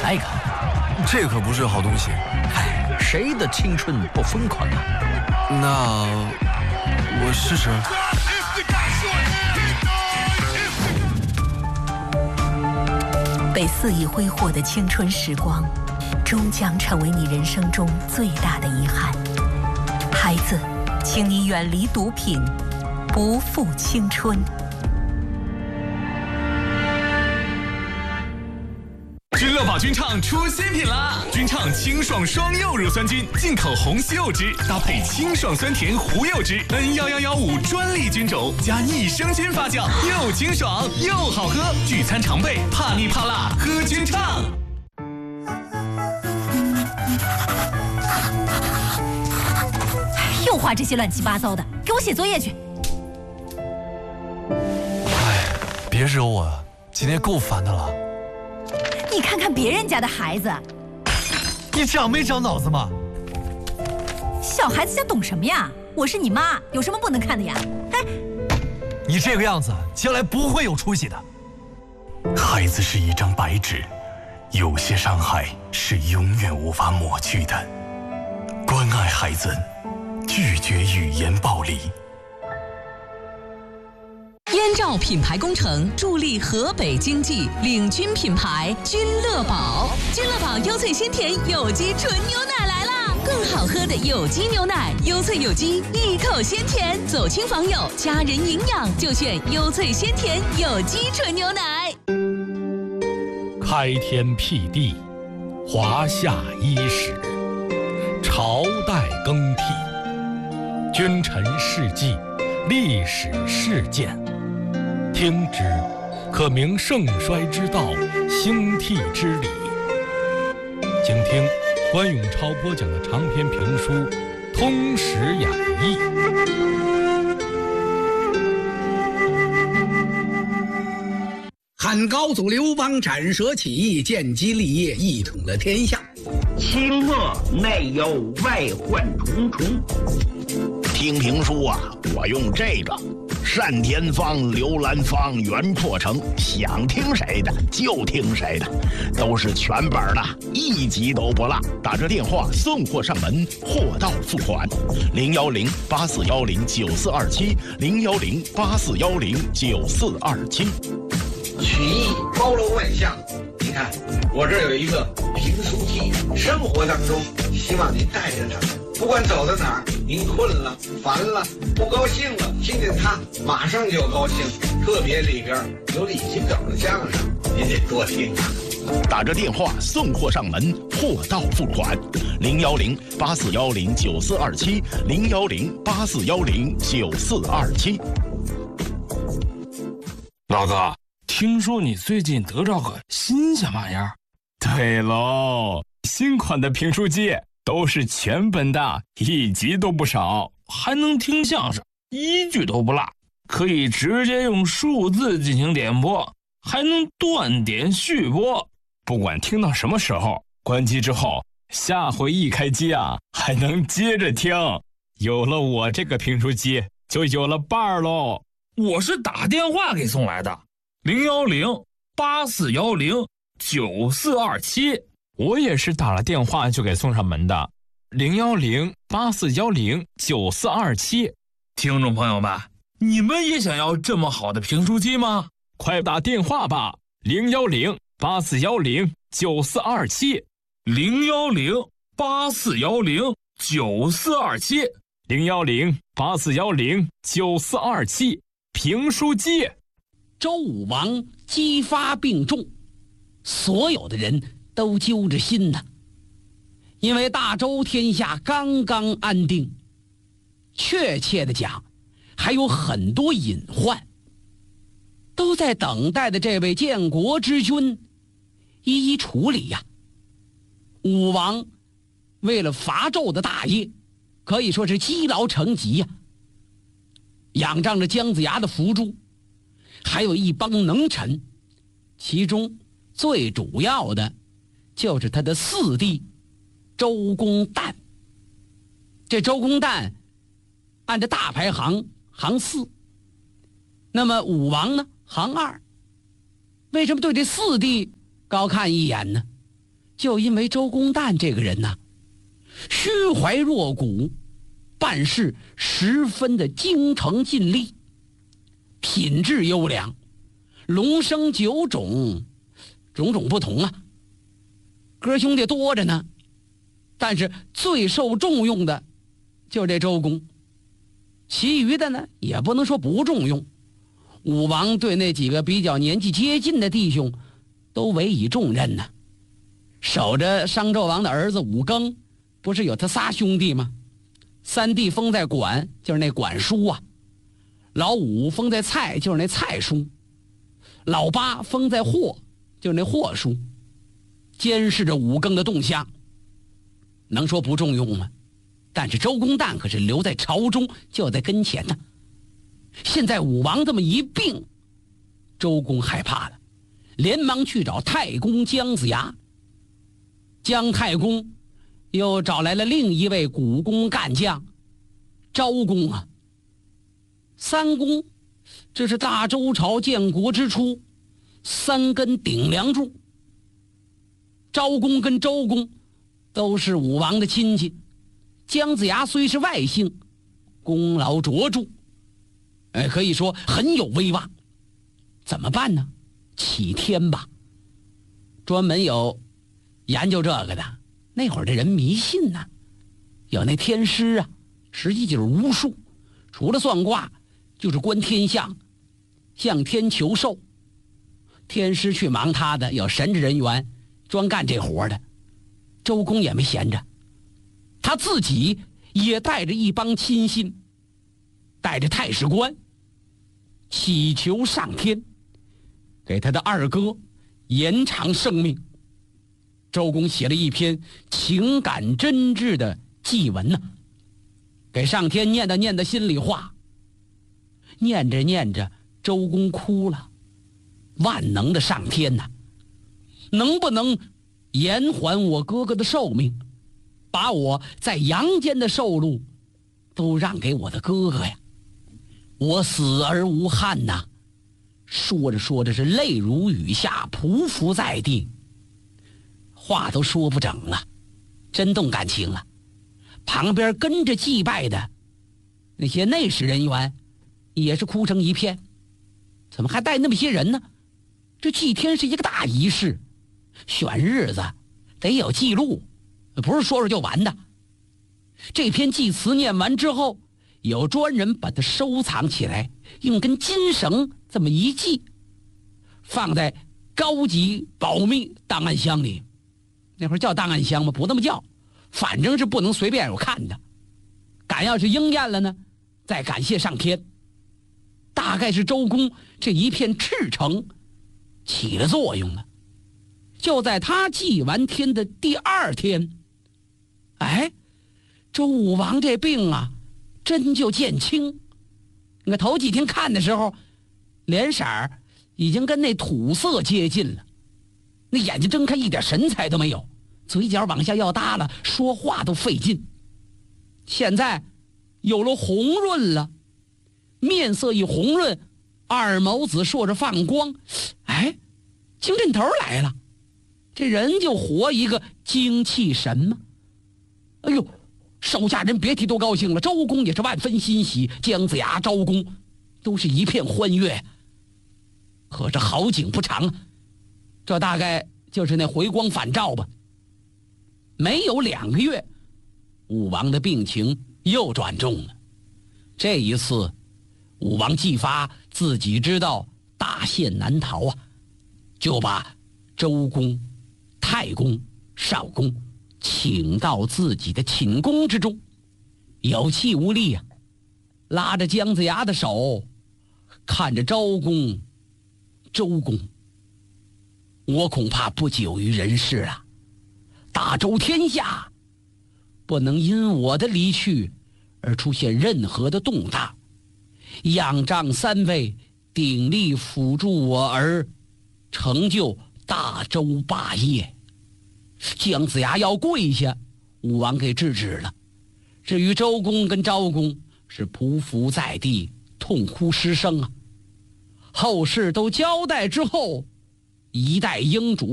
来一个。 这可不是好东西。 哎，谁的青春不疯狂啊？ 那我试试。 被肆意挥霍的青春时光，终将成为你人生中最大的遗憾。孩子，请你远离毒品，不负青春。 君乐宝菌畅出新品啦！菌畅清爽双柚乳酸菌，进口红西柚汁搭配清爽酸甜胡柚汁 ，N11115专利菌种加益生菌发酵，又清爽又好喝。聚餐常备，怕腻怕辣，喝菌畅。 又画这些乱七八糟的，给我写作业去。 哎，别惹我，今天够烦的了。 你看看别人家的孩子， 你长没长脑子吗？ 小孩子家懂什么呀？我是你妈，有什么不能看的呀？哎， 你这个样子，将来不会有出息的。 孩子是一张白纸，有些伤害是永远无法抹去的。关爱孩子，拒绝语言暴力。 燕赵品牌工程助力河北经济，领军品牌君乐宝。君乐宝优萃鲜甜有机纯牛奶来啦！更好喝的有机牛奶，优萃有机，一口鲜甜，走亲访友，家人营养就选优萃鲜甜有机纯牛奶。 开天辟地，华夏伊始，朝代更替，君臣事迹，历史事件。听之，可明盛衰之道，兴替之理。请听关永超播讲的长篇评书《通史演义》。 汉高祖刘邦斩蛇起义，建基立业，一统了天下。 清末内忧外患重重。 听评书啊，我用这个单田芳、刘兰芳、袁阔成，想听谁的就听谁的，都是全本的，一集都不落。打这电话送货上门，货到付款。010-8410-9427，010-8410-9427。 曲艺包罗万象，你看我这有一个评书机，生活当中希望您带着它，不管走到哪儿，您困了、烦了、不高兴了，听见它马上就高兴。特别里边有李金斗的相声，您得多听啊。 打着电话送货上门，货到付款。010-8410-9427，010-8410-9427。 老哥，听说你最近得着个新鲜玩意儿？ 对喽，新款的评书机都是全本的，一集都不少， 还能听相声，一句都不落，可以直接用数字进行点播，还能断点续播。 不管听到什么时候，关机之后，下回一开机啊，还能接着听。有了我这个评书机，就有了伴儿喽。 我是打电话给送来的，010-8410-9427。 我也是打了电话就给送上门的，010-8410-9427。 听众朋友们，你们也想要这么好的评书机吗？ 快打电话吧，010-8410-9427，010-8410-9427，评书机。 周武王姬发病重，所有的人都揪着心呢，因为大周天下刚刚安定，确切的讲，还有很多隐患，都在等待的这位建国之君一一处理呀。武王为了伐纣的大业，可以说是积劳成疾呀，仰仗着姜子牙的扶助，还有一帮能臣，其中最主要的就是他的四弟周公旦。这周公旦按照大排行行4，那么武王呢行2。为什么对这四弟高看一眼呢？ 就因为周公旦这个人呢，虚怀若谷，办事十分的精诚尽力，品质优良，龙生九种，种种不同啊。哥兄弟多着呢，但是最受重用的就是这周公，其余的呢也不能说不重用。武王对那几个比较年纪接近的弟兄都委以重任呢。守着商纣王的儿子武庚，不是有他仨兄弟吗？三弟封在管，就是那管叔啊；老五封在蔡，就是那蔡叔；老八封在霍，就是那霍叔。监视着武庚的动向，能说不重用吗？但是周公旦可是留在朝中，就在跟前呢。现在武王这么一病，周公害怕了，连忙去找太公姜子牙。姜太公又找来了另一位古公干将昭公啊。三公，这是大周朝建国之初三根顶梁柱。昭公跟周公都是武王的亲戚，姜子牙虽是外姓，功劳卓著，可以说很有威望。怎么办呢？启天吧。专门有研究这个的，那会儿的人迷信呢，有那天师啊，实际就是巫术，除了算卦就是观天象，向天求寿。天师去忙他的，有神职人员专干这活的。周公也没闲着，他自己也带着一帮亲信，带着太史官祈求上天给他的二哥延长生命。周公写了一篇情感真挚的祭文呢，给上天念的心里话。念着念着，周公哭了。万能的上天呐，能不能延缓我哥哥的寿命，把我在阳间的寿禄都让给我的哥哥呀？我死而无憾呐！说着说着是泪如雨下，匍匐在地，话都说不整了，真动感情了。旁边跟着祭拜的那些内侍人员也是哭成一片。怎么还带那么些人呢？这祭天是一个大仪式，选日子得有记录，不是说说就完的。这篇祭词念完之后，有专人把它收藏起来，用根金绳这么一系，放在高级保密档案箱里。那会儿叫档案箱吗？不那么叫，反正是不能随便有看的。赶要是应验了呢，再感谢上天。大概是周公这一片赤诚起了作用了。就在他祭完天的第二天，周武王这病啊真就见轻。你看头几天看的时候，脸色儿已经跟那土色接近了，那眼睛睁开一点神采都没有，嘴角往下要耷了，说话都费劲。现在有了红润了，面色一红润，二眸子烁着放光，精神头来了，这人就活一个精气神嘛。哎呦，手下人别提多高兴了，周公也是万分欣喜，姜子牙、昭公都是一片欢悦。可是好景不长啊，这大概就是那回光返照吧。没有2个月，武王的病情又转重了。这一次武王既发自己知道大限难逃啊，就把周公、太公、少公请到自己的寝宫之中，有气无力啊，拉着姜子牙的手，看着昭公、周公，我恐怕不久于人世了。大周天下不能因我的离去而出现任何的动荡，仰仗3位鼎力辅助我而成就大周霸业。姜子牙要跪下，武王给制止了。至于周公跟昭公是匍匐在地，痛哭失声啊。后事都交代之后，一代英主